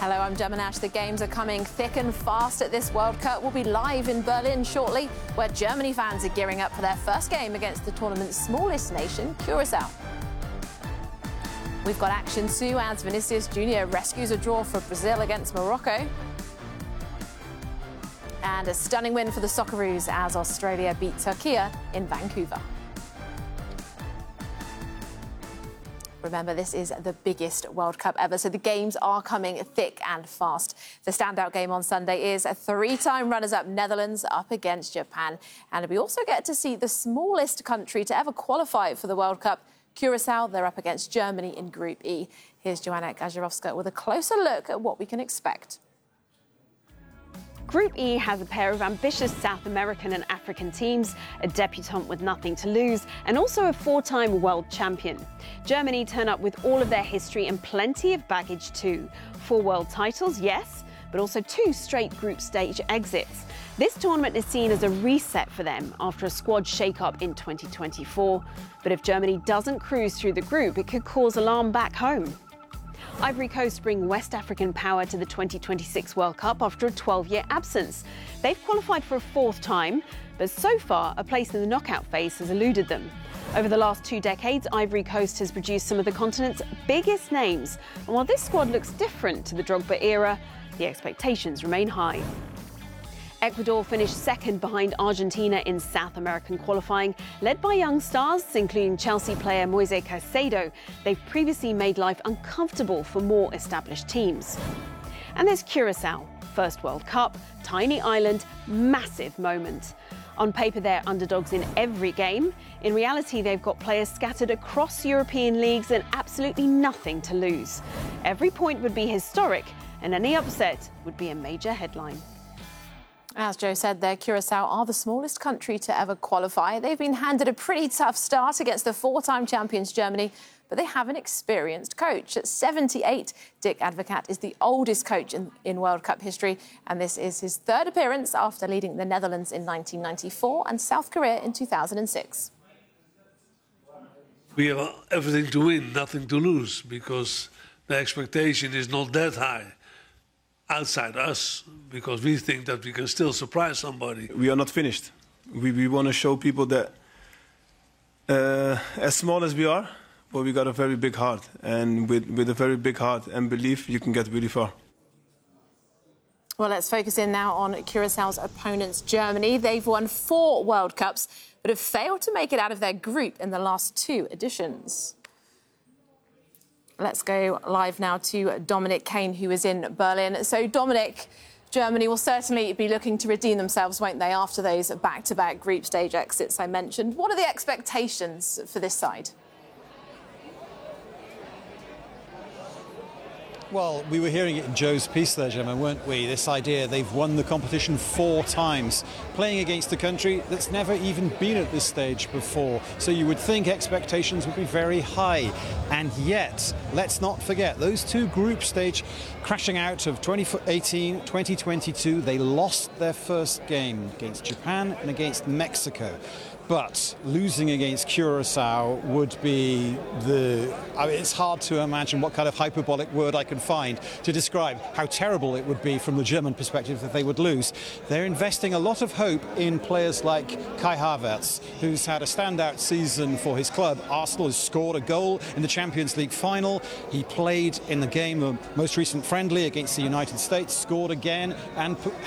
Hello, I'm Gemma Nash. The games are coming thick and fast at this World Cup. We'll be live in Berlin shortly, where Germany fans are gearing up for their first game against the tournament's smallest nation, Curacao. We've got action too as Vinicius Jr. rescues a draw for Brazil against Morocco. And a stunning win for the Socceroos as Australia beat Turkey in Vancouver. Remember, this is the biggest World Cup ever, so the games are coming thick and fast. The standout game on Sunday is a three-time runners-up Netherlands up against Japan. And we also get to see the smallest country to ever qualify for the World Cup, Curacao. They're up against Germany in Group E. Here's Joanna Gajarowska with a closer look at what we can expect. Group E has a pair of ambitious South American and African teams, a debutante with nothing to lose, and also a four-time world champion. Germany turn up with all of their history and plenty of baggage too. 4 world titles, yes, but also 2 straight group stage exits. This tournament is seen as a reset for them after a squad shake-up in 2024. But if Germany doesn't cruise through the group, it could cause alarm back home. Ivory Coast bring West African power to the 2026 World Cup after a 12-year absence. They've qualified for a 4th time, but so far a place in the knockout phase has eluded them. Over the last 2 decades, Ivory Coast has produced some of the continent's biggest names. And while this squad looks different to the Drogba era, the expectations remain high. Ecuador finished 2nd behind Argentina in South American qualifying, led by young stars, including Chelsea player Moise Caicedo. They've previously made life uncomfortable for more established teams. And there's Curacao, first World Cup, tiny island, massive moment. On paper, they're underdogs in every game. In reality, they've got players scattered across European leagues and absolutely nothing to lose. Every point would be historic, and any upset would be a major headline. As Joe said there, Curacao are the smallest country to ever qualify. They've been handed a pretty tough start against the 4-time champions Germany, but they have an experienced coach. At 78, Dick Advocaat is the oldest coach in World Cup history, and this is his 3rd appearance after leading the Netherlands in 1994 and South Korea in 2006. We have everything to win, nothing to lose, because the expectation is not that high outside us, because we think that we can still surprise somebody. We are not finished. We want to show people that as small as we are, but we got a very big heart. And with a very big heart and belief, you can get really far. Well, let's focus in now on Curaçao's opponents, Germany. They've won 4 World Cups, but have failed to make it out of their group in the last 2 editions. Let's go live now to Dominic Kane, who is in Berlin. So, Dominic, Germany will certainly be looking to redeem themselves, won't they, after those back-to-back group stage exits I mentioned. What are the expectations for this side? Well, we were hearing it in Joe's piece there, Gemma, weren't we? This idea they've won the competition 4 times, playing against a country that's never even been at this stage before. So you would think expectations would be very high. And yet, let's not forget, those 2 group stage crashing out of 2018, 2022, they lost their first game against Japan and against Mexico. But losing against Curacao would be it's hard to imagine what kind of hyperbolic word I can find to describe how terrible it would be from the German perspective that they would lose. They're investing a lot of hope in players like Kai Havertz, who's had a standout season for his club. Arsenal has scored a goal in the Champions League final. He played in the game, the most recent friendly against the United States, scored again, and